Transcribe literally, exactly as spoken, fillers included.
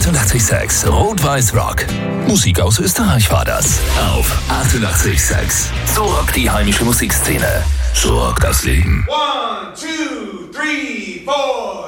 achtundachtzig Komma sechs Rot-Weiß Rock. Musik aus Österreich war das. Auf achtundachtzig Komma sechs. So rockt die heimische Musikszene. So rockt das Leben. One, two, three, four.